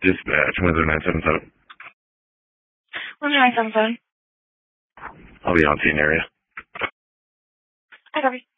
Dispatch, Windsor 977. Windsor 977. I'll be on scene area. I copy.